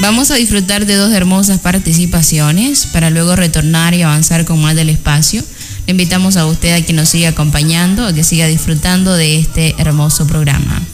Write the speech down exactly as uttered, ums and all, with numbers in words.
Vamos a disfrutar de dos hermosas participaciones para luego retornar y avanzar con más del espacio. Le invitamos a usted a que nos siga acompañando, a que siga disfrutando de este hermoso programa.